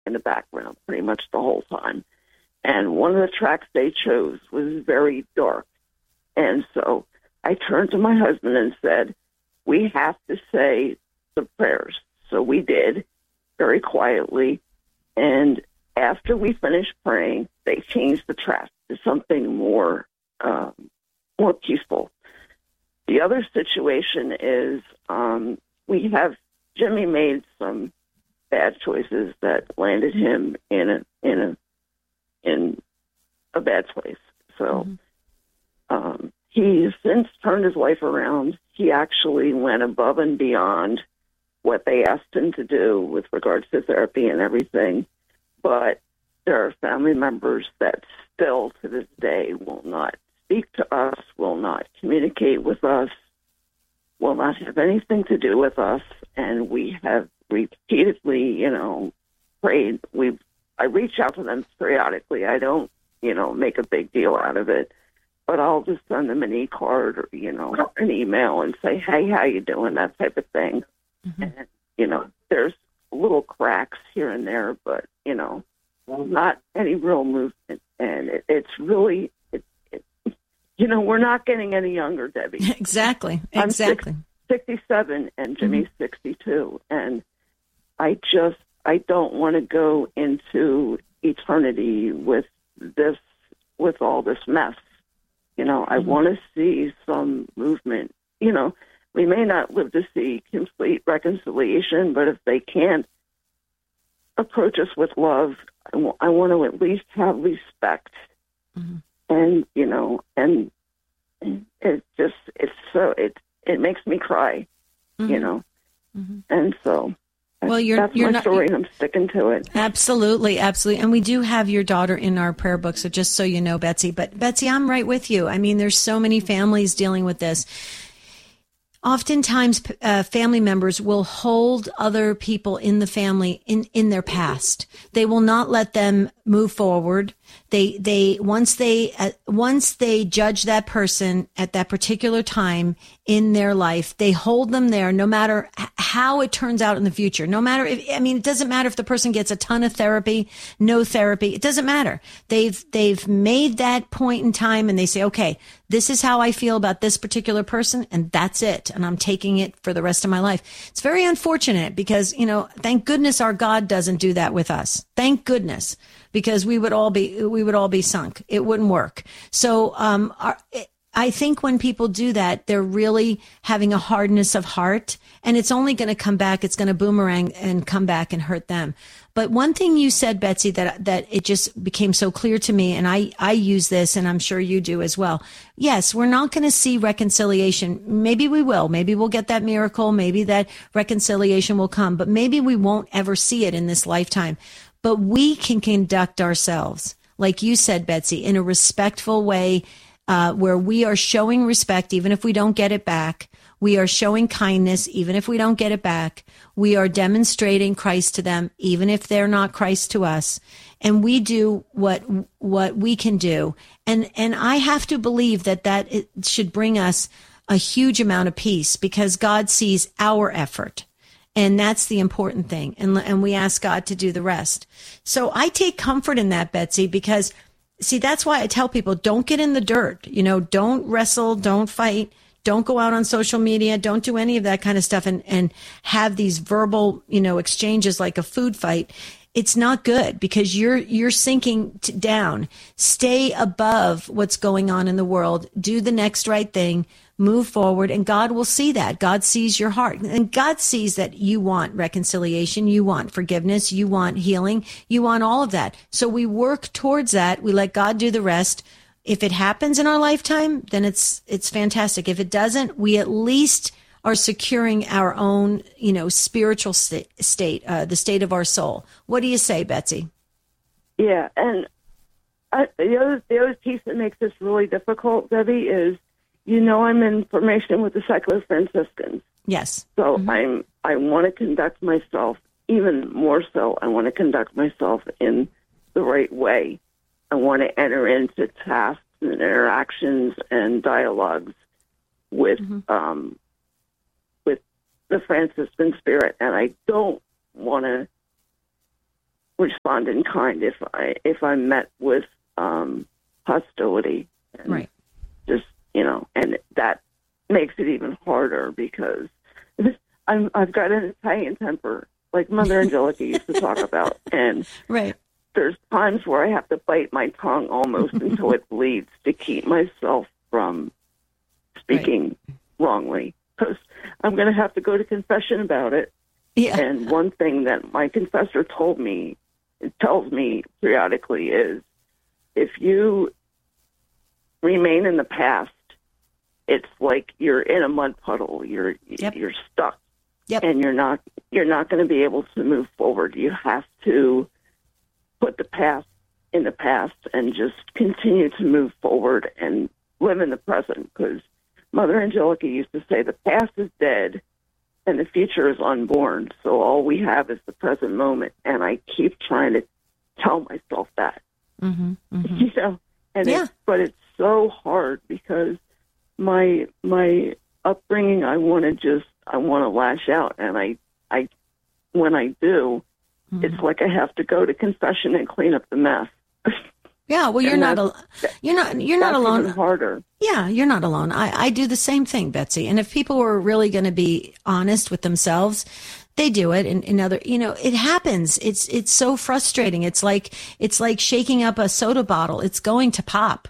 in the background pretty much the whole time. And one of the tracks they chose was very dark. And so I turned to my husband and said, we have to say the prayers. So we did, very quietly. And after we finished praying, they changed the track to something more peaceful. The other situation is Jimmy made some bad choices that landed him in a bad place. So he has since turned his life around. He actually went above and beyond what they asked him to do with regards to therapy and everything. But there are family members that still to this day will not speak to us, will not communicate with us, will not have anything to do with us. And we have repeatedly, prayed. I reach out to them periodically. I don't, make a big deal out of it. But I'll just send them an e-card or, an email and say, hey, how you doing? That type of thing. And, there's little cracks here and there, but, not any real movement. And it's really, we're not getting any younger, Debbie. Exactly. I'm 67 and Jimmy's 62. And I don't want to go into eternity with all this mess. I want to see some movement. We may not live to see complete reconciliation, but if they can't approach us with love, I want to at least have respect. And, and it makes me cry, and so that's my story, and I'm sticking to it. Absolutely. And we do have your daughter in our prayer book, so just so you know, Betsy. But Betsy, I'm right with you. I mean, there's so many families dealing with this. Oftentimes, family members will hold other people in the family in their past. They will not let them move forward. Once they judge that person at that particular time in their life, they hold them there no matter how it turns out in the future. No matter it doesn't matter if the person gets a ton of therapy, no therapy, it doesn't matter. They've made that point in time and they say, okay, this is how I feel about this particular person and that's it. And I'm taking it for the rest of my life. It's very unfortunate because, thank goodness our God doesn't do that with us. Thank goodness. Because we would all be sunk. It wouldn't work. So, I think when people do that, they're really having a hardness of heart and it's only going to come back. It's going to boomerang and come back and hurt them. But one thing you said, Betsy, that it just became so clear to me, and I use this and I'm sure you do as well. Yes, we're not going to see reconciliation. Maybe we will. Maybe we'll get that miracle. Maybe that reconciliation will come, but maybe we won't ever see it in this lifetime. But we can conduct ourselves, like you said, Betsy, in a respectful way, where we are showing respect, even if we don't get it back. We are showing kindness, even if we don't get it back. We are demonstrating Christ to them, even if they're not Christ to us. And we do what we can do. And I have to believe that it should bring us a huge amount of peace because God sees our effort. And that's the important thing. And we ask God to do the rest. So I take comfort in that, Betsy, because see, that's why I tell people, don't get in the dirt. Don't wrestle, don't fight, don't go out on social media, don't do any of that kind of stuff and have these verbal, exchanges like a food fight. It's not good because you're sinking down. Stay above what's going on in the world. Do the next right thing. Move forward, and God will see that. God sees your heart, and God sees that you want reconciliation, you want forgiveness, you want healing, you want all of that. So we work towards that. We let God do the rest. If it happens in our lifetime, then it's fantastic. If it doesn't, we at least are securing our own, spiritual state, the state of our soul. What do you say, Betsy? Yeah, and the other piece that makes this really difficult, Debbie, is I'm in formation with the Secular Franciscans. Yes. So I want to conduct myself, even more so, I want to conduct myself in the right way. I want to enter into tasks and interactions and dialogues with the Franciscan spirit. And I don't want to respond in kind if I'm met with hostility. And right. Just, and that makes it even harder because I've got an Italian temper, like Mother Angelica used to talk about. And right. there's times where I have to bite my tongue almost until it bleeds to keep myself from speaking wrongly, because I'm going to have to go to confession about it. Yeah. And one thing that my confessor tells me periodically is, if you remain in the past, it's like you're in a mud puddle. You're stuck, and you're not going to be able to move forward. You have to put the past in the past and just continue to move forward and live in the present. Because Mother Angelica used to say, the past is dead and the future is unborn. So all we have is the present moment. And I keep trying to tell myself that, but it's so hard because my upbringing, I want to lash out. And I when I do, it's like I have to go to confession and clean up the mess. Yeah, well, you're not alone. Even harder. Yeah, you're not alone. I do the same thing, Betsy. And if people were really going to be honest with themselves, they do it. And it happens. It's so frustrating. It's like shaking up a soda bottle. It's going to pop.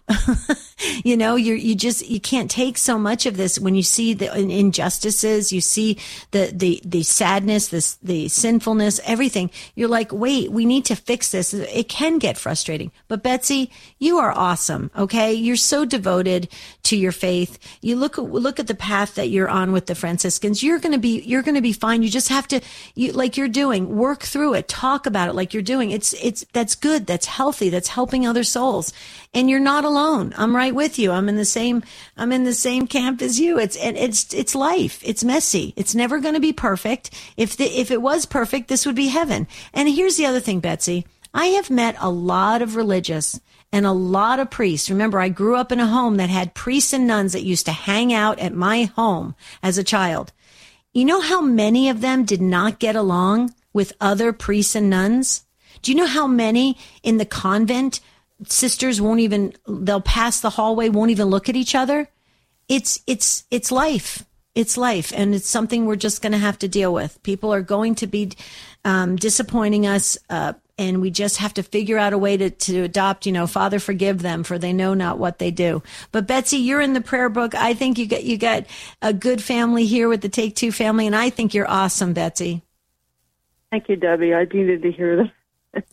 You can't take so much of this when you see the injustices, you see the sadness, the sinfulness, everything. You're like, wait, we need to fix this. It can get frustrating. But Betsy, you are awesome. Okay. You're so devoted to your faith. You look at the path that you're on with the Franciscans. You're going to be fine. You just have to, like you're doing, work through it, talk about it like you're doing. That's good. That's healthy. That's helping other souls. And you're not alone. I'm right with you. I'm in the same camp as you. It's life. It's messy. It's never going to be perfect. If it was perfect, this would be heaven. And here's the other thing, Betsy. I have met a lot of religious and a lot of priests. Remember, I grew up in a home that had priests and nuns that used to hang out at my home as a child. You know how many of them did not get along with other priests and nuns? Do you know how many in the convent sisters they'll pass the hallway, won't even look at each other? It's life. It's life. And it's something we're just going to have to deal with. People are going to be disappointing us, and we just have to figure out a way to adopt, Father, forgive them, for they know not what they do. But Betsy, you're in the prayer book. I think you got a good family here with the Take Two family, and I think you're awesome, Betsy. Thank you, Debbie. I needed to hear that.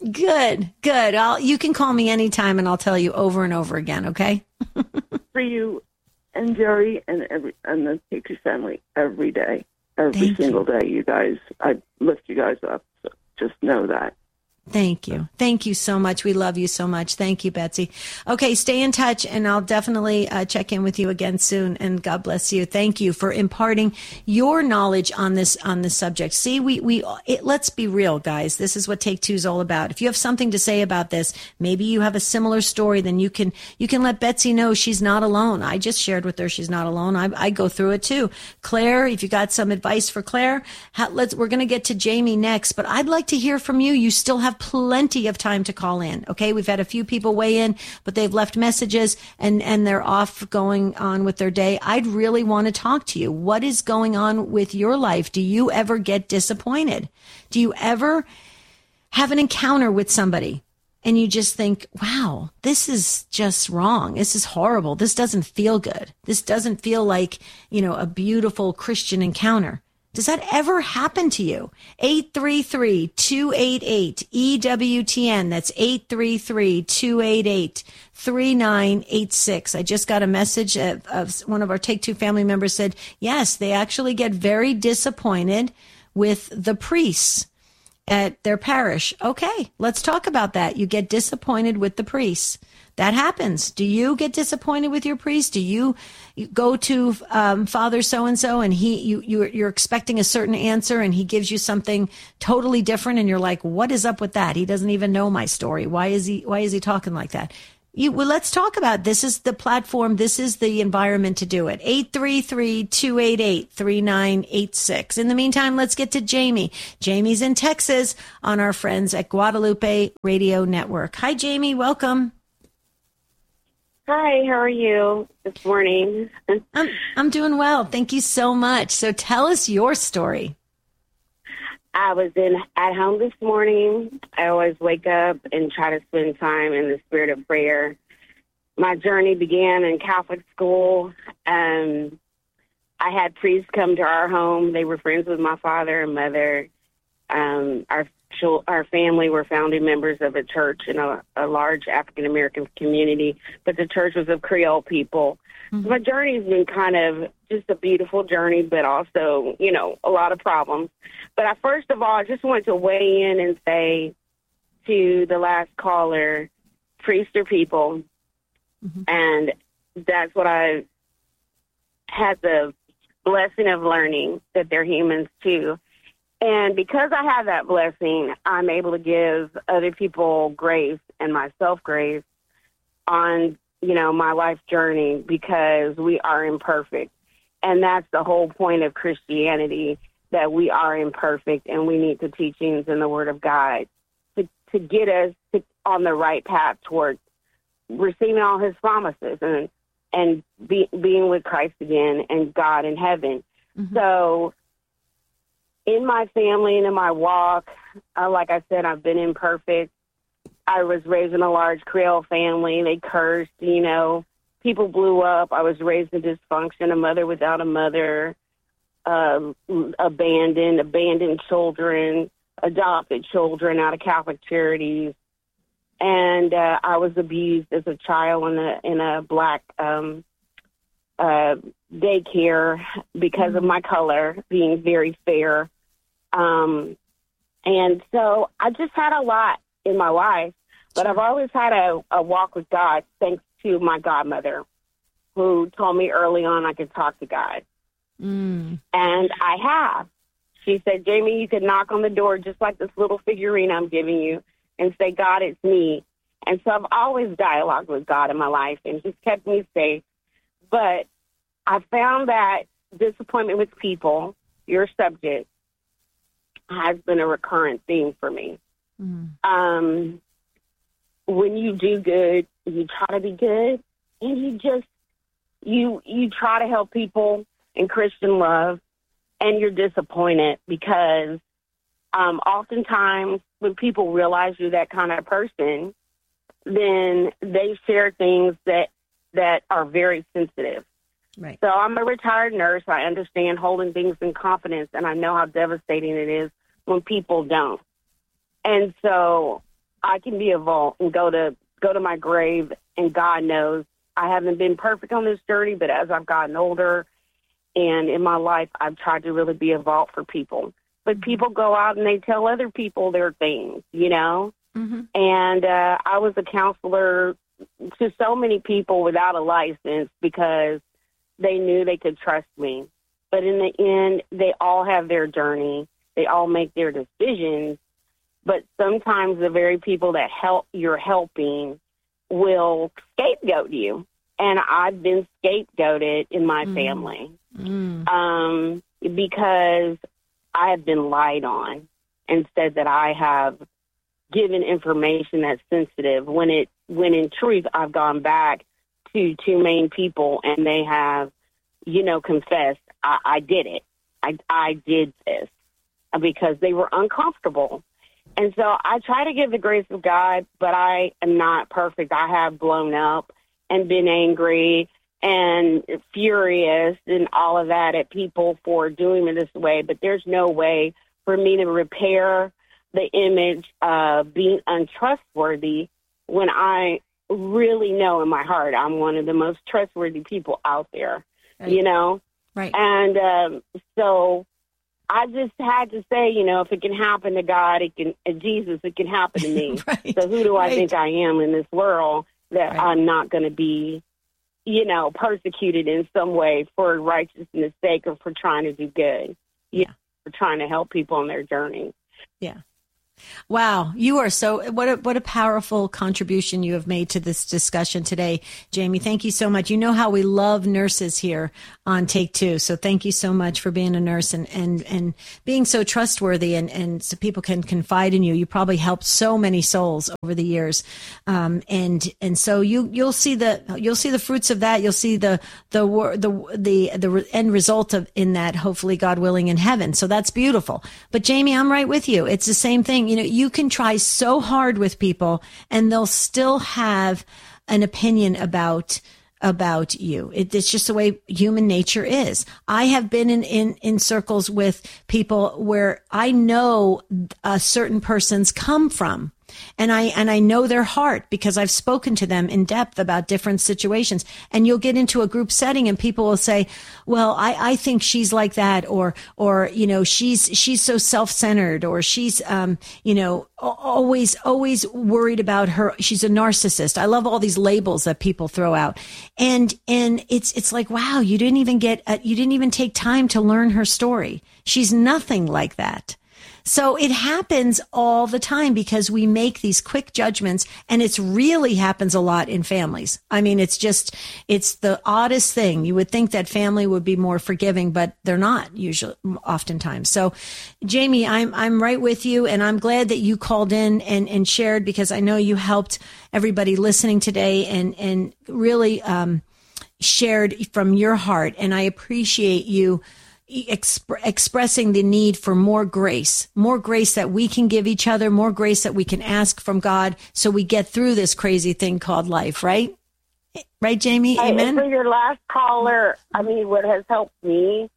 Good. You can call me anytime, and I'll tell you over and over again. Okay. For you and Jerry and the Take Two family every day, every single day, you guys, I lift you guys up. So just know that. Thank you. Thank you so much. We love you so much. Thank you, Betsy. Okay, stay in touch, and I'll definitely check in with you again soon. And God bless you. Thank you for imparting your knowledge on this subject. See, let's be real, guys. This is what Take Two is all about. If you have something to say about this, maybe you have a similar story, then you can let Betsy know she's not alone. I just shared with her she's not alone. I go through it too. Claire, if you got some advice for Claire, we're going to get to Jamie next, but I'd like to hear from you. You still have plenty of time to call in. Okay. We've had a few people weigh in, but they've left messages and they're off going on with their day. I'd really want to talk to you. What is going on with your life? Do you ever get disappointed? Do you ever have an encounter with somebody and you just think, wow, this is just wrong. This is horrible. This doesn't feel good. This doesn't feel like, a beautiful Christian encounter. Does that ever happen to you? 833-288-EWTN. That's 833-288-3986. I just got a message of one of our Take Two family members said, yes, they actually get very disappointed with the priests at their parish. Okay, let's talk about that. You get disappointed with the priests. That happens. Do you get disappointed with your priest? Do you go to Father so-and-so and you're expecting a certain answer and he gives you something totally different and you're like, what is up with that? He doesn't even know my story. Why is he talking like that? well, let's talk about it. This is the platform. This is the environment to do it. 833-288-3986. In the meantime, let's get to Jamie. Jamie's in Texas on our friends at Guadalupe Radio Network. Hi, Jamie. Welcome. Hi, how are you this morning? I'm doing well. Thank you so much. So tell us your story. I was at home this morning. I always wake up and try to spend time in the spirit of prayer. My journey began in Catholic school. I had priests come to our home. They were friends with my father and mother. Our family were founding members of a church in a large African-American community, but the church was of Creole people. Mm-hmm. My journey's been kind of just a beautiful journey, but also, a lot of problems. But first of all, I just want to weigh in and say to the last caller, priests are people. Mm-hmm. And that's what I had the blessing of learning, that they're humans too. And because I have that blessing, I'm able to give other people grace and myself grace on, my life journey, because we are imperfect. And that's the whole point of Christianity, that we are imperfect and we need the teachings and the Word of God to get us on the right path towards receiving all His promises and being with Christ again and God in heaven. Mm-hmm. So in my family and in my walk, like I said, I've been imperfect. I was raised in a large Creole family. They cursed, people blew up. I was raised in dysfunction, a mother without a mother, abandoned children, adopted children out of Catholic charities. And I was abused as a child in a black daycare because of my color being very fair. And so I just had a lot in my life, but I've always had a walk with God, thanks to my godmother, who told me early on I could talk to God. Mm. And I have. She said, Jamie, you could knock on the door just like this little figurine I'm giving you and say, God, it's me. And so I've always dialogued with God in my life, and He's kept me safe. But I found that disappointment with people, your subject, has been a recurrent theme for me. Mm. When you do good, you try to be good, and you try to help people in Christian love, and you're disappointed because oftentimes when people realize you're that kind of person, then they share things that are very sensitive. Right. So I'm a retired nurse. I understand holding things in confidence, and I know how devastating it is when people don't. And so I can be a vault and go to my grave, and God knows I haven't been perfect on this journey, but as I've gotten older and in my life, I've tried to really be a vault for people. But people go out and they tell other people their things, Mm-hmm. And I was a counselor to so many people without a license because they knew they could trust me. But in the end, they all have their journey. They all make their decisions. But sometimes the very people that you're helping will scapegoat you. And I've been scapegoated in my family because I have been lied on and said that I have given information that's sensitive when in truth I've gone back to two main people and they have, confessed I did it. I did this because they were uncomfortable. And so I try to give the grace of God, but I am not perfect. I have blown up and been angry and furious and all of that at people for doing it this way. But there's no way for me to repair the image of being untrustworthy when I really know in my heart I'm one of the most trustworthy people out there, right. Right. And so I just had to say, if it can happen to God, Jesus, it can happen to me. Right. So who do I think I am in this world that I'm not going to be, persecuted in some way for righteousness' sake or for trying to do good, for trying to help people on their journey. Yeah. Wow, you are so what a powerful contribution you have made to this discussion today, Jamie. Thank you so much. You know how we love nurses here on Take Two, so thank you so much for being a nurse and being so trustworthy and so people can confide in you. You probably helped so many souls over the years, and so you'll see the fruits of that. You'll see the end result of in that, hopefully, God willing, in heaven. So that's beautiful. But Jamie, I'm right with you. It's the same thing. You know, you can try so hard with people and they'll still have an opinion about you. It's just the way human nature is. I have been in circles with people where I know a certain person's come from. And I know their heart because I've spoken to them in depth about different situations. And you'll get into a group setting and people will say, well, I think she's like that, or, you know, she's so self-centered, or she's, you know, always worried about her. She's a narcissist. I love all these labels that people throw out. And it's like, wow, you didn't even take time to learn her story. She's nothing like that. So it happens all the time because we make these quick judgments, and it's really happens a lot in families. I mean, it's the oddest thing. You would think that family would be more forgiving, but they're not usually, oftentimes. So Jamie, I'm right with you, and I'm glad that you called in and shared, because I know you helped everybody listening today and really shared from your heart. And I appreciate you expressing the need for more grace that we can give each other, more grace that we can ask from God, so we get through this crazy thing called life, right? Right, Jamie? Amen? For your last caller, I mean, what has helped me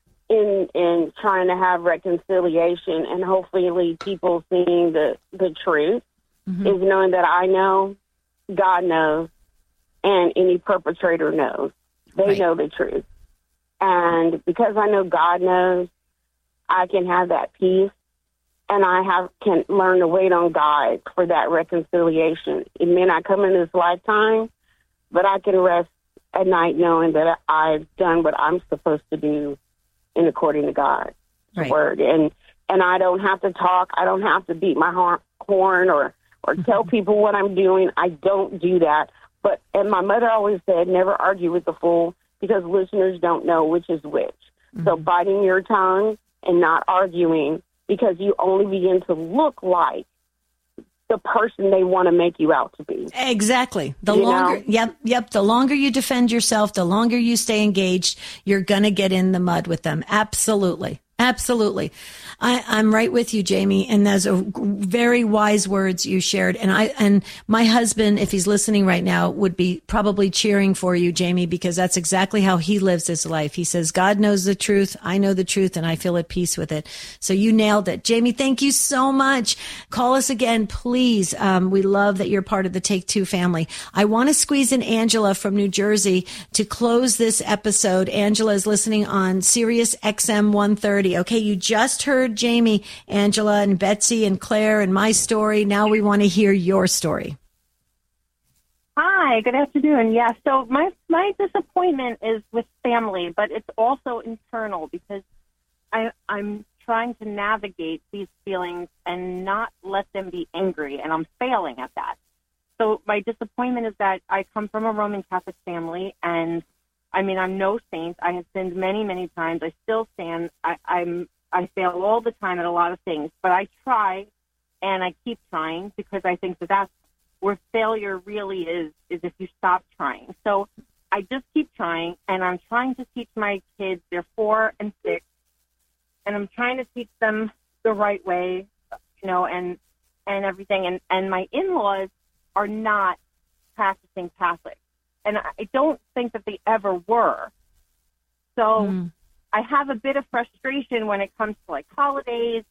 in trying to have reconciliation and hopefully lead people seeing the truth is knowing that I know, God knows, and any perpetrator knows. They know the truth. And because I know God knows, I can have that peace, and can learn to wait on God for that reconciliation. It may not come in this lifetime, but I can rest at night knowing that I've done what I'm supposed to do in according to God's word. And I don't have to talk. I don't have to beat my horn or tell people what I'm doing. I don't do that. And my mother always said, never argue with the fool, because listeners don't know which is which. So biting your tongue and not arguing, because you only begin to look like the person they want to make you out to be. Exactly. The longer you defend yourself, the longer you stay engaged, you're going to get in the mud with them. Absolutely. Absolutely. I'm right with you, Jamie. And those are very wise words you shared. And my husband, if he's listening right now, would be probably cheering for you, Jamie, because that's exactly how he lives his life. He says, God knows the truth. I know the truth, and I feel at peace with it. So you nailed it. Jamie, thank you so much. Call us again, please. We love that you're part of the Take Two family. I want to squeeze in Angela from New Jersey to close this episode. Angela is listening on Sirius XM 130. Okay, you just heard Jamie, Angela, and Betsy, and Claire, and my story. Now we want to hear your story. Hi, good afternoon. Yeah, so my disappointment is with family, but it's also internal, because I'm trying to navigate these feelings and not let them be angry, and I'm failing at that. So my disappointment is that I come from a Roman Catholic family, and I mean, I'm no saint. I have sinned many, many times. I still sin. I fail all the time at a lot of things, but I try, and I keep trying, because I think that's where failure really is if you stop trying. So I just keep trying, and I'm trying to teach my kids. They're 4 and 6, and I'm trying to teach them the right way, you know, and everything. And my in-laws are not practicing Catholic. And I don't think that they ever were. So I have a bit of frustration when it comes to, like, holidays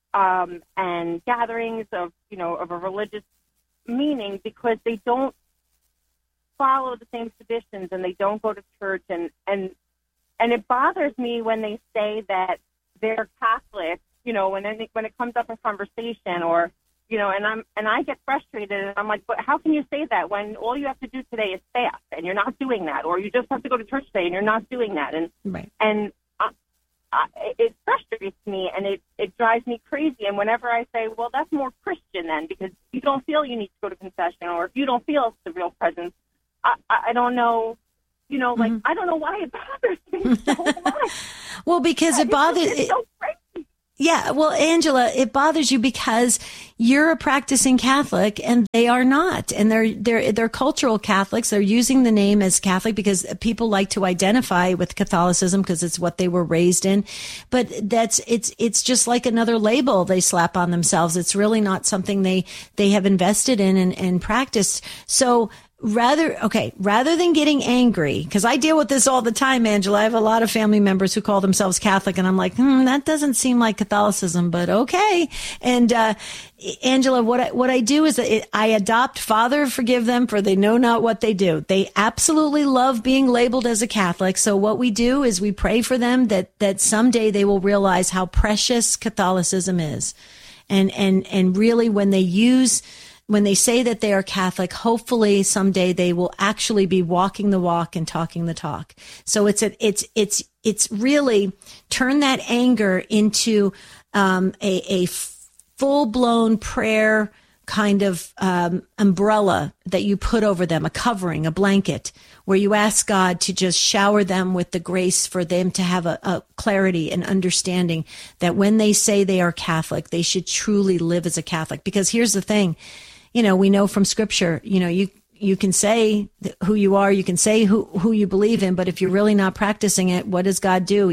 and gatherings of a religious meaning, because they don't follow the same traditions, and they don't go to church. And it bothers me when they say that they're Catholic, when it comes up in conversation, or and I get frustrated, and I'm like, but how can you say that when all you have to do today is fast, and you're not doing that, or you just have to go to church today and you're not doing that, and it frustrates me, and it drives me crazy. And whenever I say, well, that's more Christian then, because you don't feel you need to go to confession, or if you don't feel it's the real presence, I don't know, like, I don't know why it bothers me so much. Well, because it bothers... It's so crazy. Yeah, well, Angela, it bothers you because you're a practicing Catholic and they are not, and they're cultural Catholics. They're using the name as Catholic because people like to identify with Catholicism because it's what they were raised in. But it's just like another label they slap on themselves. It's really not something they have invested in and practiced. So rather than getting angry, because I deal with this all the time, Angela. I have a lot of family members who call themselves Catholic, and I'm like, that doesn't seem like Catholicism, but okay. And Angela, what I do is I adopt, Father, forgive them, for they know not what they do. They absolutely love being labeled as a Catholic. So what we do is we pray for them that someday they will realize how precious Catholicism is, and really when they say that they are Catholic, hopefully someday they will actually be walking the walk and talking the talk. So it's really turn that anger into a full-blown prayer kind of umbrella that you put over them, a covering, a blanket, where you ask God to just shower them with the grace for them to have a clarity and understanding that when they say they are Catholic, they should truly live as a Catholic. Because here's the thing. We know from Scripture, you can say who you are, you can say who you believe in, but if you're really not practicing it, what does God do?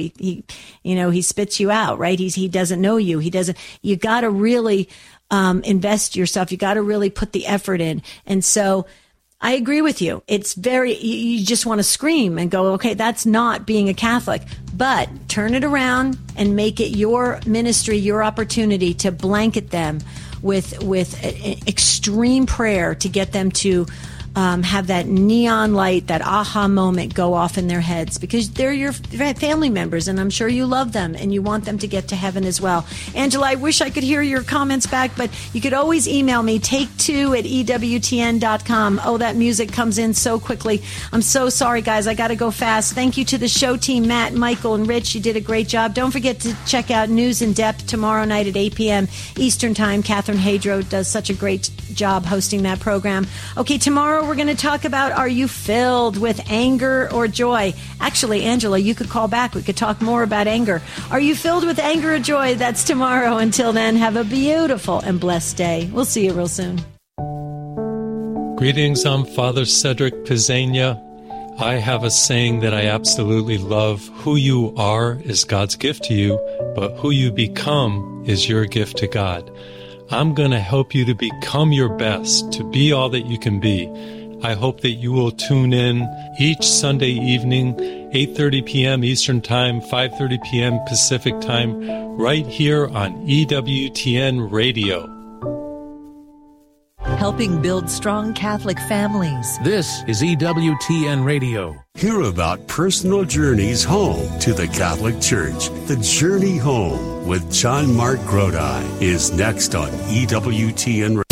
He spits you out, right? He doesn't know you. You got to really invest yourself. You got to really put the effort in. And so I agree with you. It's you just want to scream and go, okay, that's not being a Catholic, but turn it around and make it your ministry, your opportunity to blanket them with extreme prayer to get them to have that neon light, that aha moment go off in their heads, because they're your family members, and I'm sure you love them and you want them to get to heaven as well. Angela, I wish I could hear your comments back, but you could always email me, take2@EWTN.com. Oh, that music comes in so quickly. I'm so sorry, guys. I got to go fast. Thank you to the show team, Matt, Michael, and Rich. You did a great job. Don't forget to check out News in Depth tomorrow night at 8 p.m. Eastern Time. Catherine Hadro does such a great job hosting that program. Okay, tomorrow we're going to talk about, are you filled with anger or joy? Actually, Angela, you could call back. We could talk more about anger. Are you filled with anger or joy? That's tomorrow. Until then, have a beautiful and blessed day. We'll see you real soon. Greetings, I'm Father Cedric Pizzania. I have a saying that I absolutely love. Who you are is God's gift to you, but who you become is your gift to God. I'm going to help you to become your best, to be all that you can be. I hope that you will tune in each Sunday evening, 8:30 p.m. Eastern Time, 5:30 p.m. Pacific Time, right here on EWTN Radio. Helping build strong Catholic families. This is EWTN Radio. Hear about personal journeys home to the Catholic Church. The Journey Home with John Mark Grodi is next on EWTN Radio.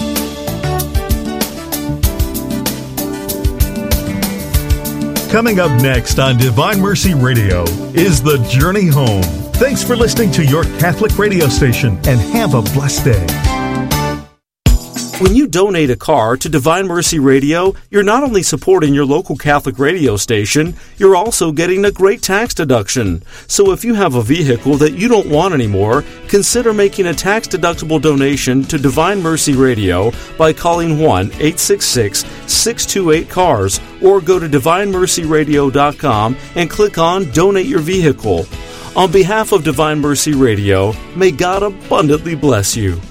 Coming up next on Divine Mercy Radio is The Journey Home. Thanks for listening to your Catholic radio station, and have a blessed day. When you donate a car to Divine Mercy Radio, you're not only supporting your local Catholic radio station, you're also getting a great tax deduction. So if you have a vehicle that you don't want anymore, consider making a tax-deductible donation to Divine Mercy Radio by calling 1-866-628-CARS or go to DivineMercyRadio.com and click on Donate Your Vehicle. On behalf of Divine Mercy Radio, may God abundantly bless you.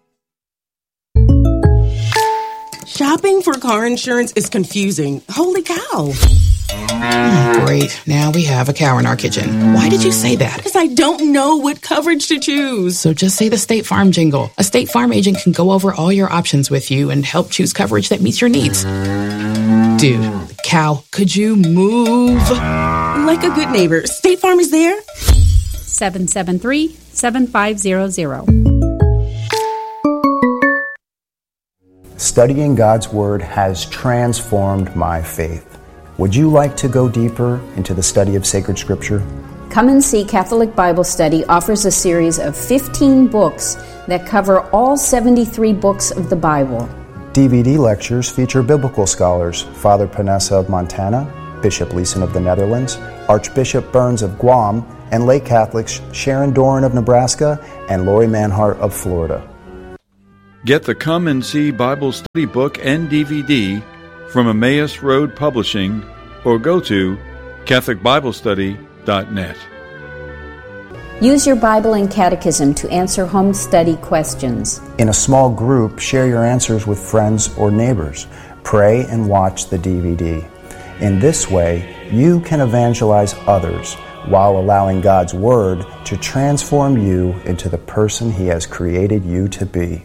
Shopping for car insurance is confusing. Holy cow. Great. Now we have a cow in our kitchen. Why did you say that? Because I don't know what coverage to choose. So just say the State Farm jingle. A State Farm agent can go over all your options with you and help choose coverage that meets your needs. Dude, cow, could you move? Like a good neighbor, State Farm is there. 773-7500. Studying God's Word has transformed my faith. Would you like to go deeper into the study of sacred Scripture? Come and See Catholic Bible Study offers a series of 15 books that cover all 73 books of the Bible. DVD lectures feature biblical scholars Father Panessa of Montana, Bishop Leeson of the Netherlands, Archbishop Burns of Guam, and lay Catholics Sharon Doran of Nebraska and Lori Manhart of Florida. Get the Come and See Bible Study book and DVD from Emmaus Road Publishing or go to CatholicBibleStudy.net. Use your Bible and Catechism to answer home study questions. In a small group, share your answers with friends or neighbors. Pray and watch the DVD. In this way, you can evangelize others while allowing God's Word to transform you into the person He has created you to be.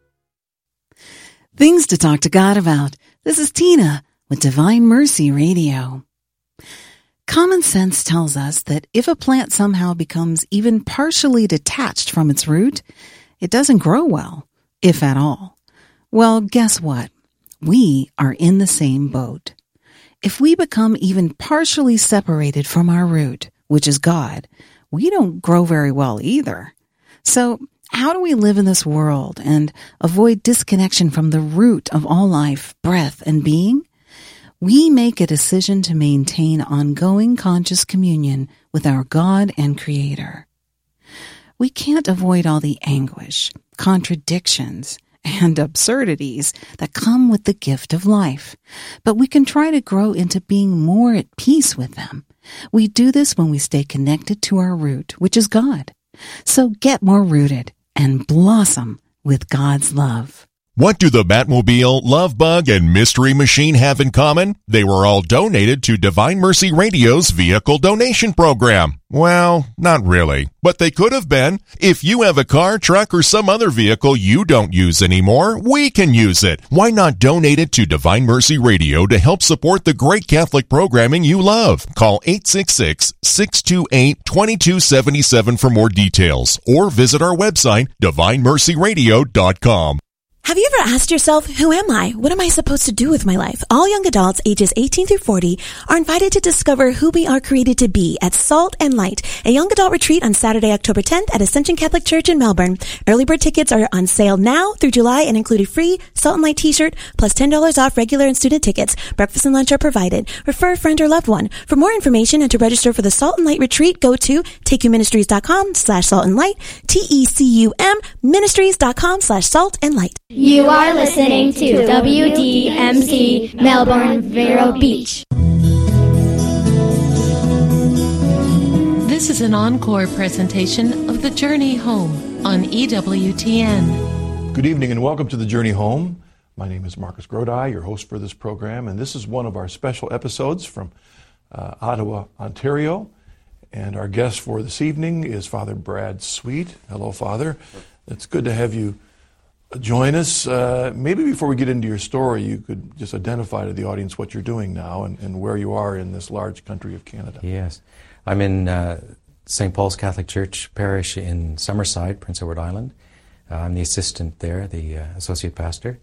Things to talk to God about. This is Tina with Divine Mercy Radio. Common sense tells us that if a plant somehow becomes even partially detached from its root, it doesn't grow well, if at all. Well, guess what? We are in the same boat. If we become even partially separated from our root, which is God, we don't grow very well either. So, how do we live in this world and avoid disconnection from the root of all life, breath, and being? We make a decision to maintain ongoing conscious communion with our God and Creator. We can't avoid all the anguish, contradictions, and absurdities that come with the gift of life, but we can try to grow into being more at peace with them. We do this when we stay connected to our root, which is God. So get more rooted and blossom with God's love. What do the Batmobile, Love Bug, and Mystery Machine have in common? They were all donated to Divine Mercy Radio's vehicle donation program. Well, not really, but they could have been. If you have a car, truck, or some other vehicle you don't use anymore, we can use it. Why not donate it to Divine Mercy Radio to help support the great Catholic programming you love? Call 866-628-2277 for more details, or visit our website, DivineMercyRadio.com. Have you ever asked yourself, who am I? What am I supposed to do with my life? All young adults ages 18 through 40 are invited to discover who we are created to be at Salt and Light, a young adult retreat on Saturday, October 10th at Ascension Catholic Church in Melbourne. Early bird tickets are on sale now through July and include a free Salt and Light t-shirt plus $10 off regular and student tickets. Breakfast and lunch are provided. Refer a friend or loved one. For more information and to register for the Salt and Light retreat, go to takeyoumministries.com/saltandlight, TECUM ministries.com/saltandlight. You are listening to WDMC Melbourne, Vero Beach. This is an encore presentation of The Journey Home on EWTN. Good evening and welcome to The Journey Home. My name is Marcus Grodi, your host for this program, and this is one of our special episodes from Ottawa, Ontario. And our guest for this evening is Father Brad Sweet. Hello, Father. It's good to have you join us. Maybe before we get into your story, you could just identify to the audience what you're doing now and where you are in this large country of Canada. Yes. I'm in St. Paul's Catholic Church Parish in Summerside, Prince Edward Island. I'm the assistant there, the associate pastor,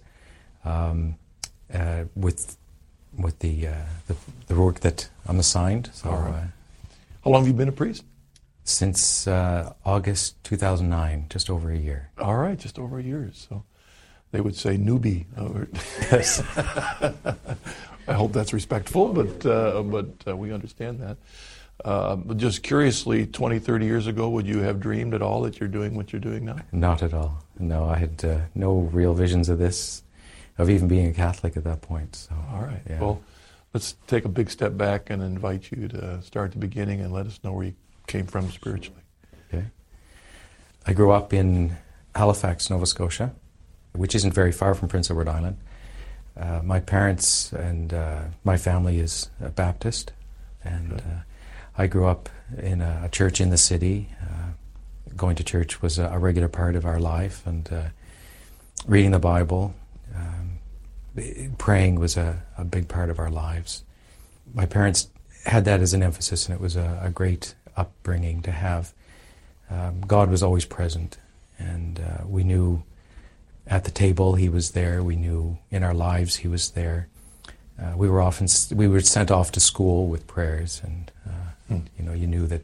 with the work that I'm assigned. So, all right. How long have you been a priest? Since August 2009, just over a year. All right, just over a year. So they would say newbie. Yes. I hope that's respectful, but we understand that. But just curiously, 20, 30 years ago, would you have dreamed at all that you're doing what you're doing now? Not at all. No, I had no real visions of this, of even being a Catholic at that point. So, all right. Yeah. Well, let's take a big step back and invite you to start at the beginning and let us know where you came from spiritually. Okay. I grew up in Halifax, Nova Scotia, which isn't very far from Prince Edward Island. My parents and my family is Baptist, and I grew up in a church in the city. Going to church was a regular part of our life, and reading the Bible, praying was a big part of our lives. My parents had that as an emphasis, and it was a great upbringing to have. God was always present, and we knew at the table He was there. We knew in our lives He was there. We were sent off to school with prayers, and you knew that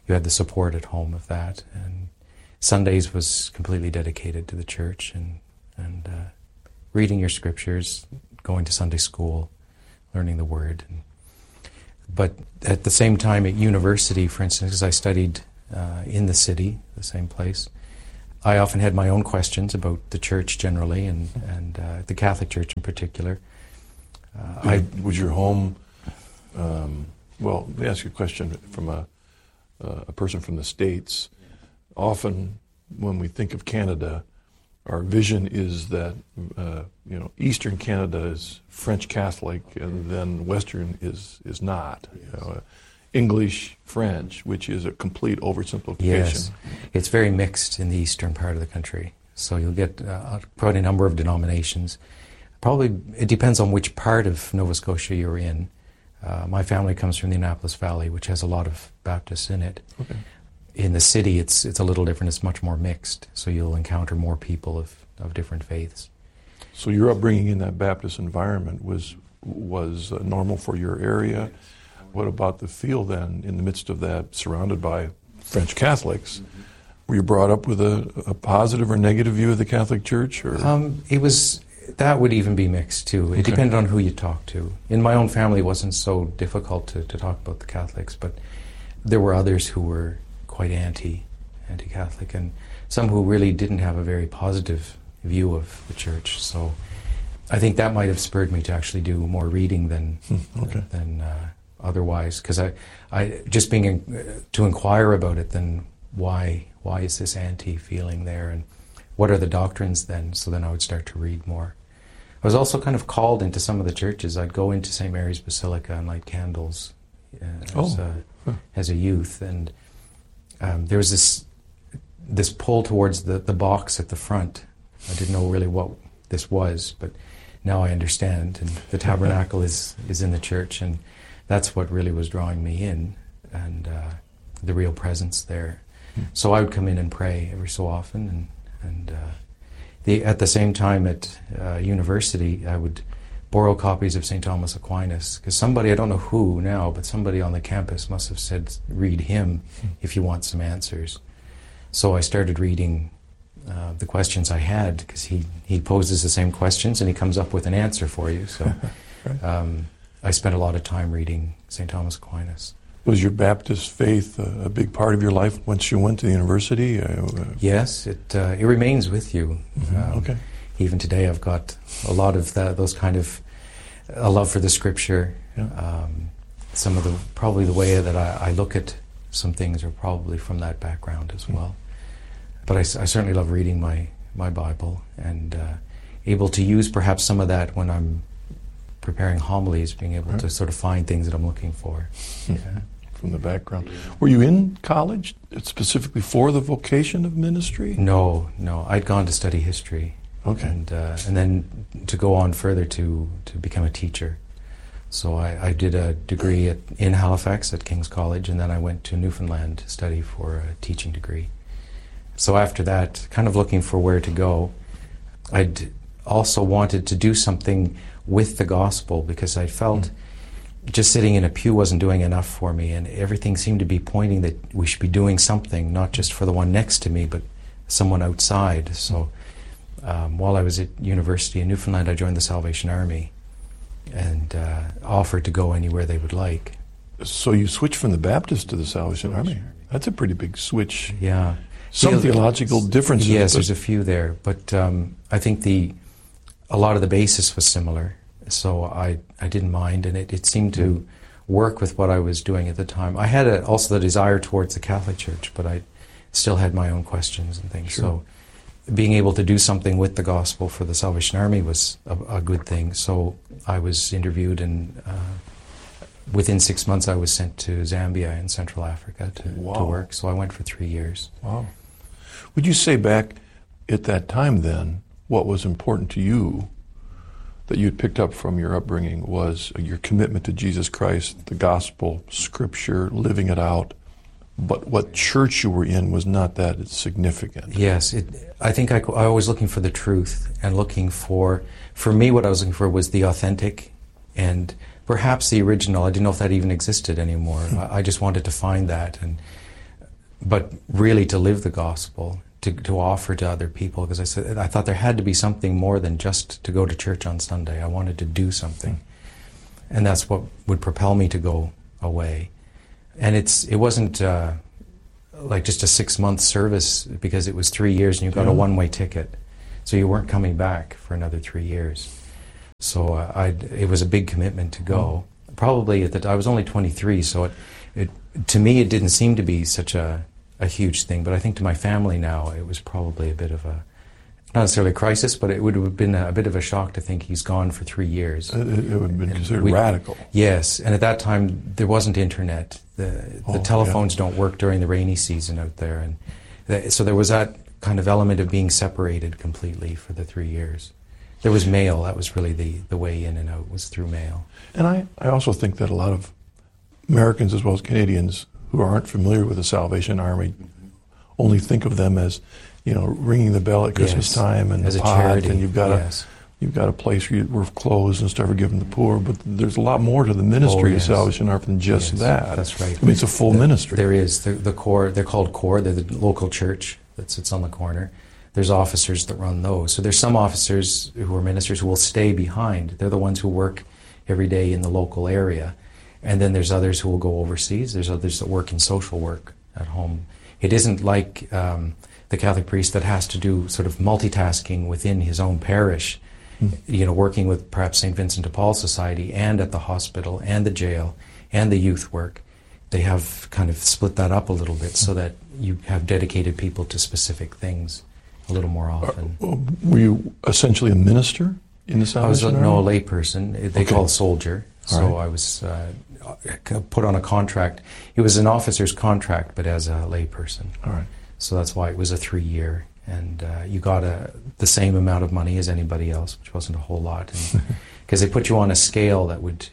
you had the support at home of that. And Sundays was completely dedicated to the church and reading your scriptures, going to Sunday school, learning the Word. But at the same time, at university, for instance, because I studied in the city, the same place, I often had my own questions about the church generally and the Catholic Church in particular. Was your home... well, let me ask you a question from a person from the States. Often, when we think of Canada, our vision is that Eastern Canada is French Catholic, and then Western is not. English, French, which is a complete oversimplification. Yes, it's very mixed in the eastern part of the country. So you'll get quite a number of denominations. Probably it depends on which part of Nova Scotia you're in. My family comes from the Annapolis Valley, which has a lot of Baptists in it. Okay. In the city, it's a little different. It's much more mixed, so you'll encounter more people of different faiths. So your upbringing in that Baptist environment was normal for your area. What about the feel then, in the midst of that, surrounded by French Catholics? Were you brought up with a positive or negative view of the Catholic Church? Or? That would even be mixed too. It depended on who you talked to. In my own family, it wasn't so difficult to talk about the Catholics, but there were others who were quite anti-Catholic, and some who really didn't have a very positive view of the church. So I think that might have spurred me to actually do more reading than otherwise, because I just being to inquire about it. Then why is this anti-feeling there, and what are the doctrines then? So then I would start to read more. I was also kind of called into some of the churches. I'd go into St. Mary's Basilica and light candles as a youth, and there was this pull towards the box at the front. I didn't know really what this was, but now I understand. And the tabernacle is in the church, and that's what really was drawing me in, and the real presence there. So I would come in and pray every so often, and at the same time at university, I would borrow copies of St. Thomas Aquinas, because somebody, I don't know who now, but somebody on the campus must have said, read him if you want some answers. So I started reading the questions I had, because he poses the same questions and he comes up with an answer for you. So I spent a lot of time reading St. Thomas Aquinas. Was your Baptist faith a big part of your life once you went to the university? Yes, it remains with you. Okay. Even today, I've got a lot of those kind of a love for the Scripture. Yeah. Some of probably the way that I look at some things are probably from that background as well. But I certainly love reading my Bible, and able to use perhaps some of that when I'm preparing homilies, being able to sort of find things that I'm looking for. Yeah. From the background. Were you in college specifically for the vocation of ministry? No. I'd gone to study history. Okay. And then to go on further to become a teacher. So I did a degree in Halifax at King's College, and then I went to Newfoundland to study for a teaching degree. So after that, kind of looking for where to go, I'd also wanted to do something with the gospel, because I felt just sitting in a pew wasn't doing enough for me, and everything seemed to be pointing that we should be doing something, not just for the one next to me, but someone outside. So while I was at university in Newfoundland, I joined the Salvation Army and offered to go anywhere they would like. So you switched from the Baptist to the Salvation Army. That's a pretty big switch. Yeah. Some theological differences. Yes, there's a few there, but I think a lot of the basis was similar, so I didn't mind, and it seemed to work with what I was doing at the time. I had also the desire towards the Catholic Church, but I still had my own questions and things. Sure. So being able to do something with the gospel for the Salvation Army was a good thing. So I was interviewed, and within 6 months I was sent to Zambia in Central Africa to work. So I went for 3 years. Wow. Would you say back at that time then, what was important to you that you'd picked up from your upbringing was your commitment to Jesus Christ, the gospel, Scripture, living it out, but what church you were in was not that significant? Yes, I think I was looking for the truth, and looking for me what I was looking for was the authentic and perhaps the original. I didn't know if that even existed anymore. I just wanted to find that, and but really to live the gospel, to offer to other people, because I thought there had to be something more than just to go to church on Sunday. I wanted to do something, and that's what would propel me to go away. And it wasn't like just a 6-month service, because it was 3 years and you got a one-way ticket, so you weren't coming back for another 3 years. So it was a big commitment to go. Probably I was only 23, so it to me it didn't seem to be such a huge thing. But I think to my family now, it was probably a bit of a, not necessarily a crisis, but it would have been a bit of a shock to think he's gone for 3 years. It would have been considered radical. Yes, and at that time there wasn't internet. The telephones don't work during the rainy season out there, and so there was that kind of element of being separated completely for the 3 years. There was mail. That was really the way in and out, was through mail. And I also think that a lot of Americans as well as Canadians who aren't familiar with the Salvation Army only think of them as, ringing the bell at Christmas time and as the a pot, charity. and you've got a place where clothes and stuff are given to the poor. But there's a lot more to the ministry of Salvation Army than just that. That's right. I mean, it's a full ministry. There is the core. They're called core. They're the local church that sits on the corner. There's officers that run those. So there's some officers who are ministers who will stay behind. They're the ones who work every day in the local area. And then there's others who will go overseas. There's others that work in social work at home. It isn't like the Catholic priest that has to do sort of multitasking within his own parish, working with perhaps St. Vincent de Paul Society and at the hospital and the jail and the youth work. They have kind of split that up a little bit so that you have dedicated people to specific things a little more often. Were you essentially a minister in the Salvation Army? No, a lay person. They call it soldier. So I was put on a contract. It was an officer's contract, but as a lay person. All right. So that's why it was a 3-year, and you got the same amount of money as anybody else, which wasn't a whole lot, because they put you on a scale that would,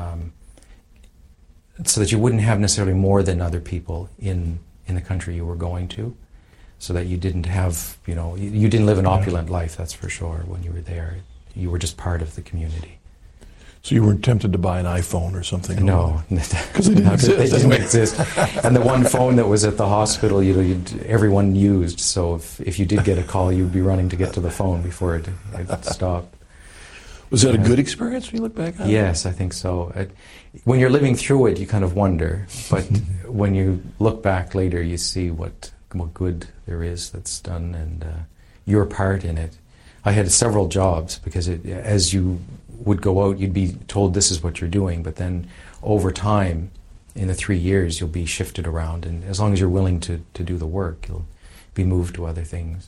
so that you wouldn't have necessarily more than other people in the country you were going to, so that you didn't have, you didn't live an opulent life, that's for sure, when you were there. You were just part of the community. So you weren't tempted to buy an iPhone or something? No, because they didn't exist. They didn't exist. And the one phone that was at the hospital, everyone used. So if you did get a call, you'd be running to get to the phone before it stopped. Was that a good experience when you look back on it? Yes, I think so. When you're living through it, you kind of wonder. But when you look back later, you see what good there is that's done, and your part in it. I had several jobs, because as you would go out, you'd be told this is what you're doing, but then over time, in the 3 years, you'll be shifted around, and as long as you're willing to do the work, you'll be moved to other things.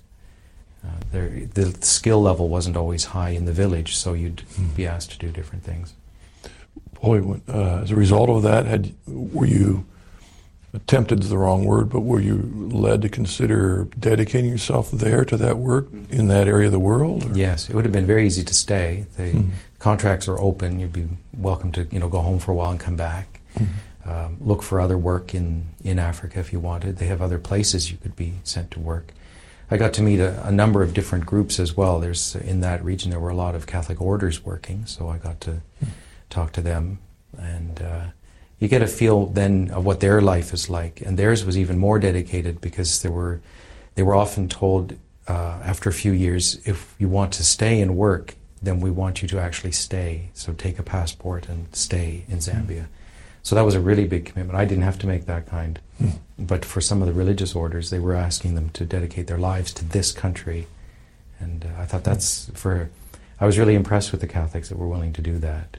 The skill level wasn't always high in the village, so you'd be asked to do different things. Boy, as a result of that, were you, tempted is the wrong word, but were you led to consider dedicating yourself there to that work in that area of the world? Or? Yes, it would have been very easy to stay. The contracts are open. You'd be welcome to go home for a while and come back. Look for other work in Africa if you wanted. They have other places you could be sent to work. I got to meet a number of different groups as well. In that region there were a lot of Catholic orders working, so I got to talk to them, and you get a feel then of what their life is like. And theirs was even more dedicated, because they were often told after a few years, if you want to stay and work, then we want you to actually stay. So take a passport and stay in Zambia. So that was a really big commitment. I didn't have to make that kind. But for some of the religious orders, they were asking them to dedicate their lives to this country. And I thought I was really impressed with the Catholics that were willing to do that.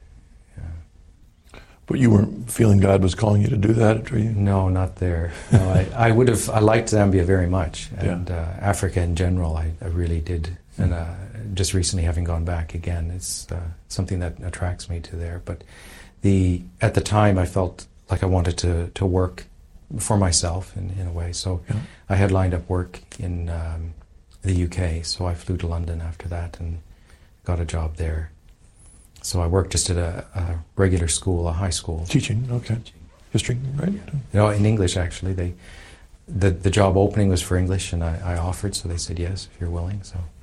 But you weren't feeling God was calling you to do that, were you? No, not there. No, I liked Zambia very much, and Africa in general, I really did. And just recently, having gone back again, it's something that attracts me to there. But at the time, I felt like I wanted to work for myself in a way. So I had lined up work in the UK, so I flew to London after that and got a job there. So I worked just at a regular school, a high school. Teaching, okay. History, right? In English, actually. The job opening was for English, and I offered, so they said yes, if you're willing.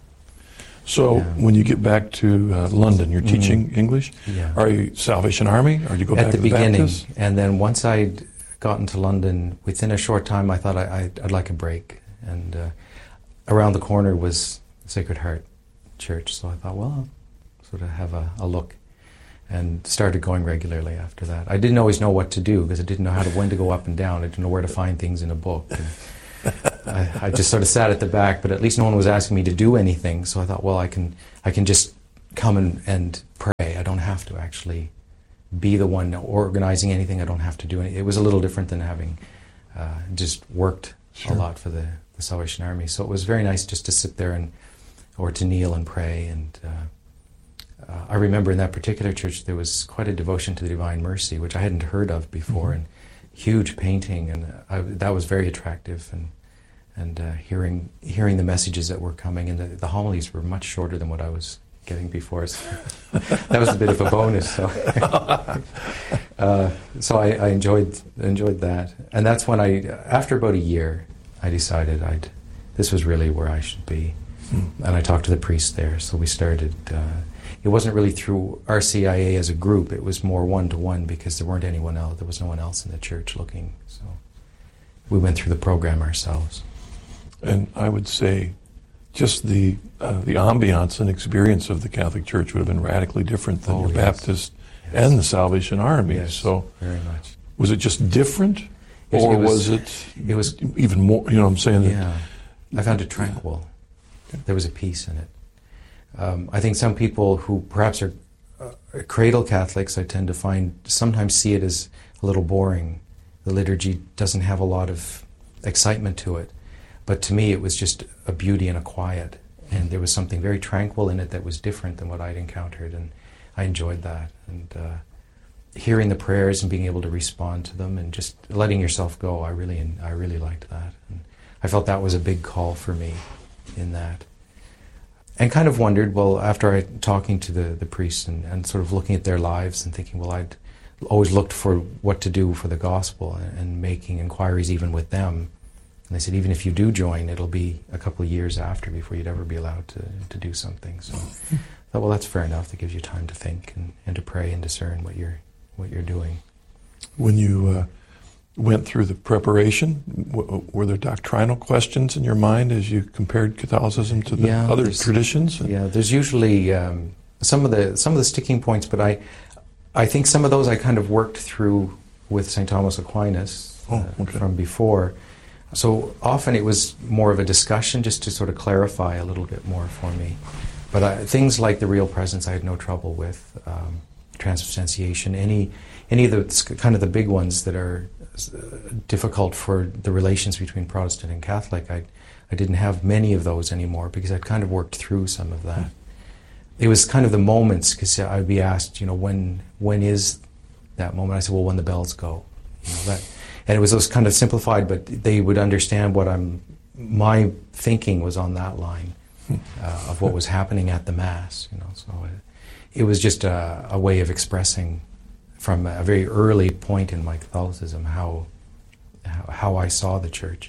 So when you get back to London, you're teaching English? Yeah. Are you Salvation Army, or do you go back to the beginning, Baptist? And then once I'd gotten to London, within a short time I thought I'd like a break. And around the corner was Sacred Heart Church, so I thought, well, I'll sort of have a look. And started going regularly after that. I didn't always know what to do because I didn't know when to go up and down. I didn't know where to find things in a book. And I just sort of sat at the back, but at least no one was asking me to do anything. So I thought, well, I can just come and pray. I don't have to actually be the one organizing anything. I don't have to do anything. It was a little different than having just worked a lot for the Salvation Army. So it was very nice just to sit there or to kneel and pray. And I remember in that particular church there was quite a devotion to the Divine Mercy, which I hadn't heard of before, and huge painting, and that was very attractive. And hearing the messages that were coming, and the homilies were much shorter than what I was getting before. So that was a bit of a bonus. So I enjoyed that, and that's when after about a year, I decided this was really where I should be, and I talked to the priest there. So we started. It wasn't really through RCIA as a group. It was more one-to-one because there wasn't anyone else. There was no one else in the church looking. So we went through the program ourselves. And I would say just the ambiance and experience of the Catholic Church would have been radically different than your Baptist and the Salvation Army. Yes, so very much. Was it just different? Or was it even more, you know what I'm saying? Yeah. I found it tranquil. There was a peace in it. I think some people who perhaps are cradle Catholics, I tend to sometimes see it as a little boring. The liturgy doesn't have a lot of excitement to it. But to me, it was just a beauty and a quiet. And there was something very tranquil in it that was different than what I'd encountered. And I enjoyed that. And hearing the prayers and being able to respond to them and just letting yourself go, I really liked that. And I felt that was a big call for me in that. And kind of wondered, well, after talking to the priests and sort of looking at their lives and thinking, well, I'd always looked for what to do for the gospel and making inquiries even with them. And they said, even if you do join, it'll be a couple of years after before you'd ever be allowed to do something. So I thought, well, that's fair enough. That gives you time to think and to pray and discern what you're doing. When you went through the preparation, were there doctrinal questions in your mind as you compared Catholicism to the other traditions? Yeah, there's usually some of the sticking points, but I think some of those I kind of worked through with St. Thomas Aquinas from before. So often it was more of a discussion just to sort of clarify a little bit more for me. But things like the real presence I had no trouble with, transubstantiation, any of the kind of the big ones that are difficult for the relations between Protestant and Catholic. I didn't have many of those anymore because I'd kind of worked through some of that. It was kind of the moments, because I'd be asked, when is that moment? I said, well, when the bells go. And it was those kind of simplified, but they would understand my thinking was on that line of what was happening at the Mass. So it was just a way of expressing from a very early point in my Catholicism how I saw the Church.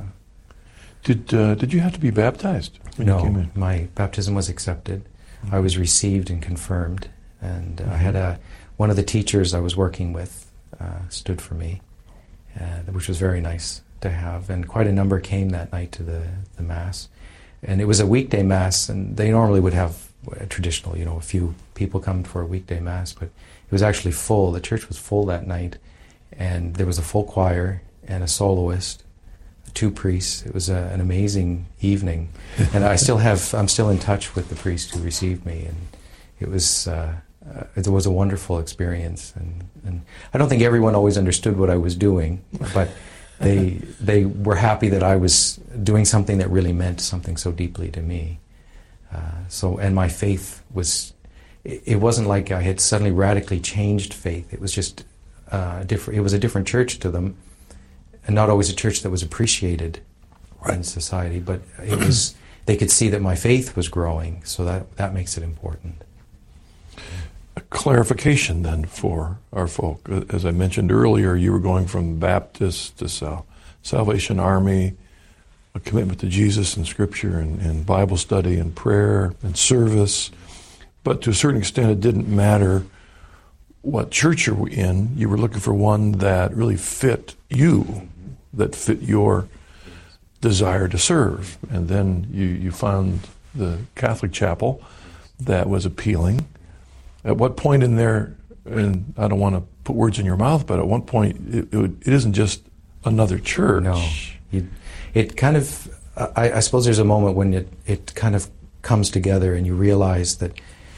Did you have to be baptized when you came in? No, my baptism was accepted. I was received and confirmed, and I had one of the teachers I was working with stood for me, which was very nice to have. And quite a number came that night to the Mass. And it was a weekday Mass, and they normally would have a traditional, a few people come for a weekday Mass, but it was actually full. The church was full that night, and there was a full choir and a soloist, 2 priests. It was an amazing evening, and I'm still in touch with the priest who received me, and it was a wonderful experience. And I don't think everyone always understood what I was doing, but they were happy that I was doing something that really meant something so deeply to me. And my faith was, it wasn't like I had suddenly radically changed faith. It was just different. It was a different church to them, and not always a church that was appreciated in society, but it was, they could see that my faith was growing, so that makes it important. A clarification then for our folk. As I mentioned earlier, you were going from Baptist to Salvation Army, a commitment to Jesus and Scripture and Bible study and prayer and service. But to a certain extent, it didn't matter what church you're in. You were looking for one that really fit you, that fit your desire to serve. And then you found the Catholic chapel that was appealing. At what point in there, and I don't want to put words in your mouth, but at one point it isn't just another church. No. It kind of, I suppose there's a moment when it kind of comes together and you realize that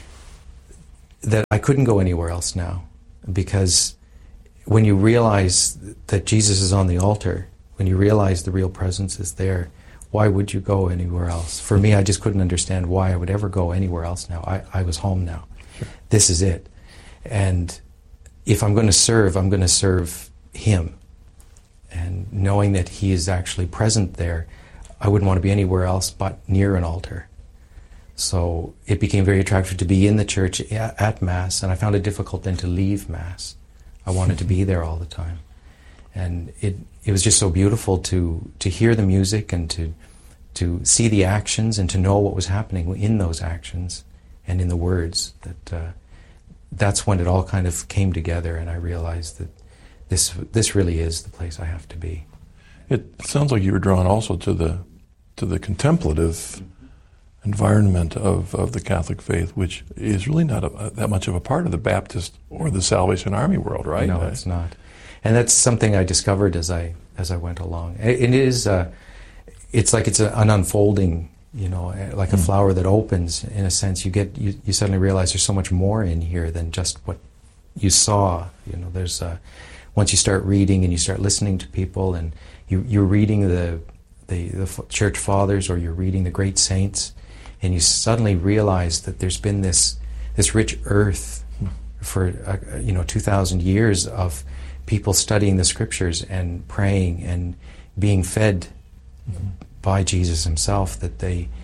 I couldn't go anywhere else now, because when you realize that Jesus is on the altar, when you realize the real presence is there, why would you go anywhere else? For me, I just couldn't understand why I would ever go anywhere else now. I was home now. Sure. This is it. And if I'm going to serve, I'm going to serve Him. And knowing that He is actually present there, I wouldn't want to be anywhere else but near an altar. So it became very attractive to be in the church at Mass, and I found it difficult then to leave Mass. I wanted to be there all the time. And it was just so beautiful to hear the music and to see the actions and to know what was happening in those actions and in the words. That's when it all kind of came together, and I realized that this really is the place I have to be. It sounds like you were drawn also to the contemplative environment of the Catholic faith, which is really not that much of a part of the Baptist or the Salvation Army world, right? No, it's not. And that's something I discovered as I went along. It is, it's like it's an unfolding, like a flower that opens. In a sense, you suddenly realize there's so much more in here than just what you saw. There's once you start reading and you start listening to people, and you're reading the church fathers, or you're reading the great saints, and you suddenly realize that there's been this rich earth for 2,000 years of people studying the scriptures and praying and being fed by Jesus Himself, that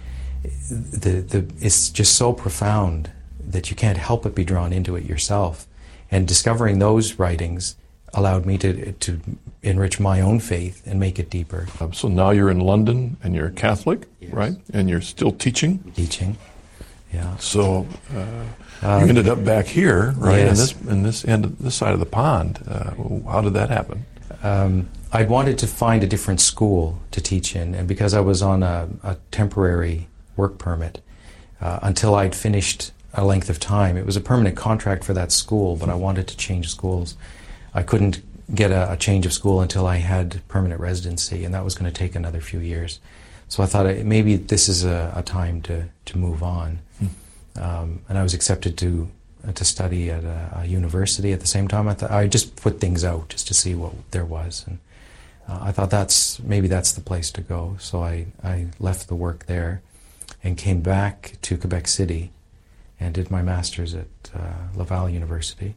it's just so profound that you can't help but be drawn into it yourself. And discovering those writings allowed me to enrich my own faith and make it deeper. So now you're in London and you're a Catholic, yes, right? And you're still teaching? Teaching, yeah. So you ended up back here, right? Yes. In this side of the pond. How did that happen? I wanted to find a different school to teach in, and because I was on a temporary work permit until I'd finished a length of time. It was a permanent contract for that school, but I wanted to change schools. I couldn't get a change of school until I had permanent residency, and that was going to take another few years. So I thought maybe this is a time to move on. And I was accepted to study at a university at the same time. I just put things out just to see what there was, and I thought maybe that's the place to go. So I left the work there and came back to Quebec City and did my master's at Laval University.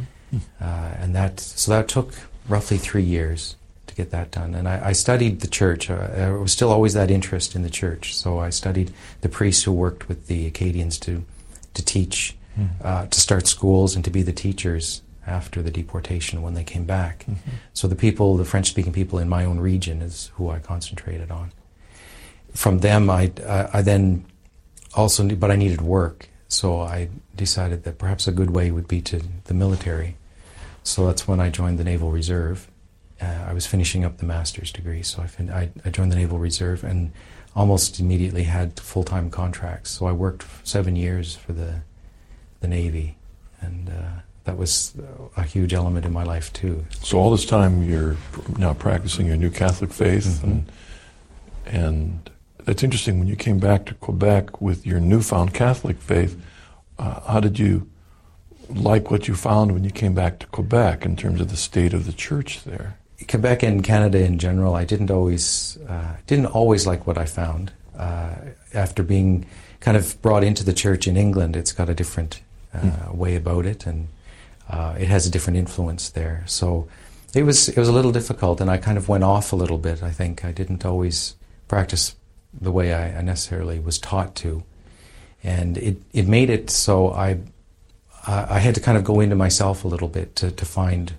And that took roughly 3 years to get that done. And I studied the church. There was still always that interest in the church. So I studied the priests who worked with the Acadians to teach, to start schools and to be the teachers after the deportation when they came back. So the French-speaking people in my own region is who I concentrated on. From them, I then also knew, but I needed work. So I decided that perhaps a good way would be to the military. So that's when I joined the Naval Reserve. I was finishing up the master's degree, so I joined the Naval Reserve and almost immediately had full-time contracts. So I worked 7 years for the Navy, and that was a huge element in my life too. So all this time you're now practicing your new Catholic faith, and that's interesting. When you came back to Quebec with your newfound Catholic faith, how did you like what you found when you came back to Quebec in terms of the state of the church there? Quebec and Canada in general, I didn't always like what I found. After being kind of brought into the church in England, it's got a different way about it, and it has a different influence there. So it was a little difficult, and I kind of went off a little bit. I think I didn't always practice the way I necessarily was taught to, and it made it so I had to kind of go into myself a little bit to find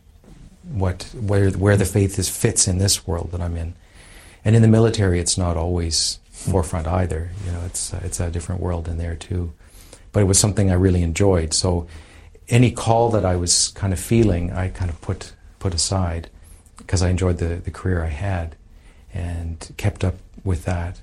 where the faith fits in this world that I'm in. And in the military, it's not always forefront either. It's a different world in there too. But it was something I really enjoyed. So any call that I was kind of feeling, I kind of put aside because I enjoyed the career I had and kept up with that.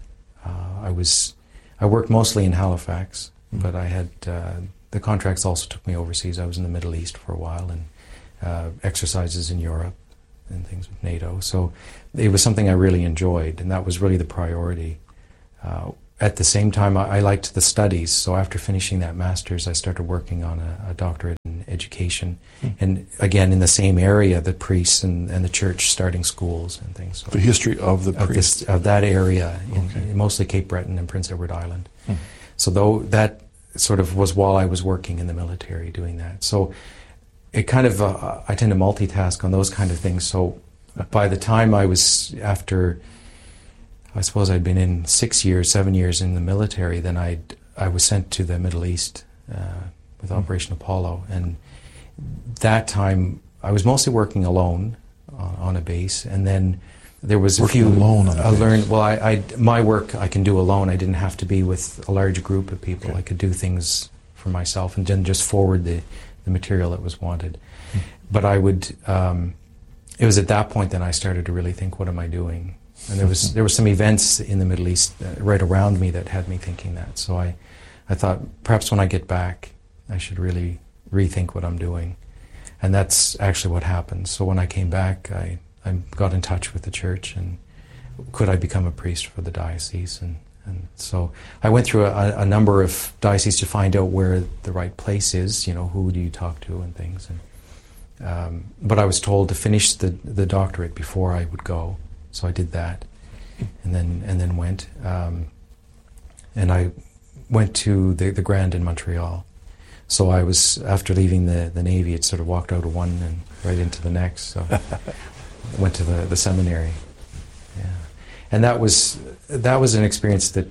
I worked mostly in Halifax, but I had the contracts also took me overseas. I was in the Middle East for a while and exercises in Europe and things with NATO. So it was something I really enjoyed, and that was really the priority. At the same time, I liked the studies, so after finishing that master's, I started working on a doctorate in education, and again, in the same area, the priests and the church starting schools and things. So the history of the priests? Of that area, in mostly Cape Breton and Prince Edward Island. So though that sort of was while I was working in the military doing that. So it kind of, I tend to multitask on those kind of things, so by the time I was after... I suppose I'd been in 7 years in the military. Then I was sent to the Middle East with Operation Apollo, and that time I was mostly working alone on a base. And then there was working a few alone on a base. learned. Well, my work I can do alone. I didn't have to be with a large group of people. I could do things for myself and then just forward the material that was wanted. But I would. It was at that point that I started to really think, what am I doing? And there were some events in the Middle East right around me that had me thinking that. So I thought, perhaps when I get back, I should really rethink what I'm doing. And that's actually what happened. So when I came back, I got in touch with the church, and could I become a priest for the diocese? And so I went through a number of dioceses to find out where the right place is, who do you talk to and things. But I was told to finish the doctorate before I would go. So I did that, and then went, and I went to the Grand in Montreal. So I was, after leaving the Navy, it sort of walked out of one and right into the next. So I went to the seminary, and that was an experience that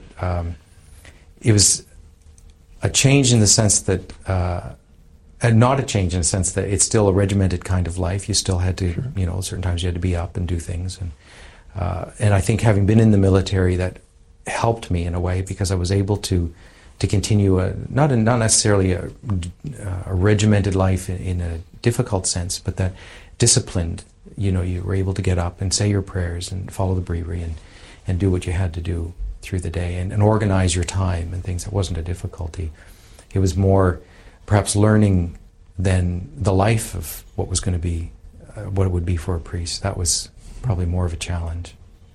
it was a change in the sense that. And not a change in the sense that it's still a regimented kind of life. You still had to, certain times you had to be up and do things. And I think having been in the military, that helped me in a way, because I was able to continue not necessarily a regimented life in a difficult sense, but that disciplined. You were able to get up and say your prayers and follow the breviary and do what you had to do through the day and organize your time and things. It wasn't a difficulty. It was more perhaps learning than the life of what was going to be, what it would be for a priest. That was probably more of a challenge.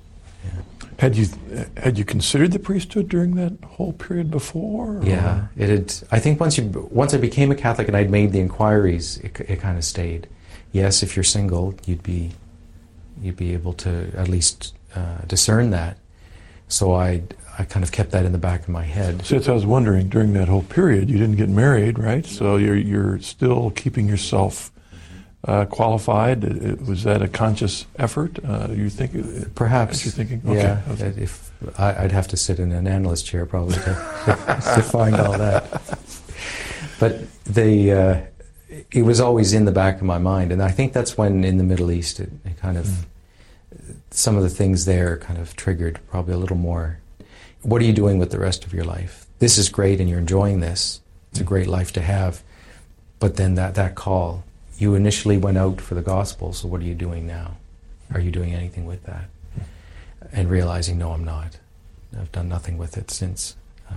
Yeah. Had you considered the priesthood during that whole period before? Or? Yeah, it had. I think once I became a Catholic and I'd made the inquiries, it kind of stayed. Yes, if you're single, you'd be able to at least discern that. So I kind of kept that in the back of my head. So I was wondering, during that whole period, you didn't get married, right? So you're still keeping yourself qualified. Was that a conscious effort? You think? Perhaps. You're thinking? Yeah. Okay. If I'd have to sit in an analyst chair probably to find all that. But it was always in the back of my mind, and I think that's when in the Middle East it kind of some of the things there kind of triggered probably a little more. What are you doing with the rest of your life? This is great and you're enjoying this. It's a great life to have. But then that call, you initially went out for the gospel, so what are you doing now? Are you doing anything with that? And realizing, no, I'm not. I've done nothing with it since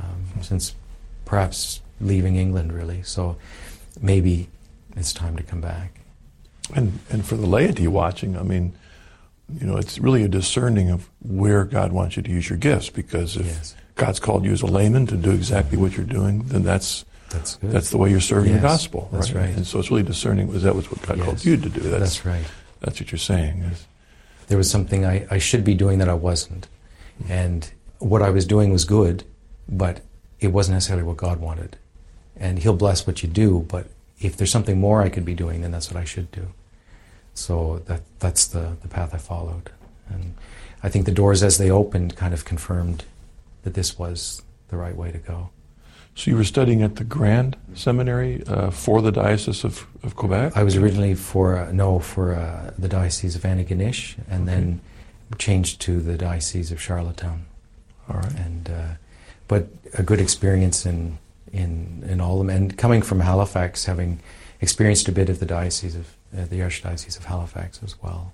perhaps leaving England, really. So maybe it's time to come back. And for the laity watching, I mean, it's really a discerning of where God wants you to use your gifts, because if God's called you as a layman to do exactly what you're doing, then that's the way you're serving the gospel. That's right. And so it's really discerning, that was what God called you to do. That's right. That's what you're saying. There was something I should be doing that I wasn't. And what I was doing was good, but it wasn't necessarily what God wanted. And He'll bless what you do, but if there's something more I could be doing, then that's what I should do. So that's the path I followed. And I think the doors as they opened kind of confirmed that this was the right way to go. So you were studying at the Grand Seminary for the Diocese of Quebec? I was originally for the Diocese of Antigonish, and then changed to the Diocese of Charlottetown. All right. And but a good experience in all of them. And coming from Halifax, having experienced a bit of the diocese of the Archdiocese of Halifax as well.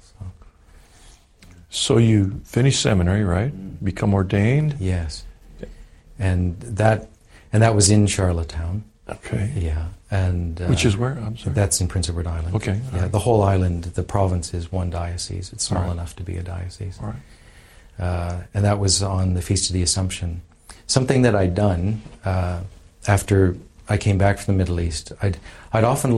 So you finished seminary, right? Become ordained? Yes. And that was in Charlottetown. Okay. Yeah. And which is where? I'm sorry. That's in Prince Edward Island. Okay. Yeah. Right. The whole island, the province is one diocese. It's small enough to be a diocese. All right. And that was on the Feast of the Assumption. Something that I'd done after I came back from the Middle East. I'd often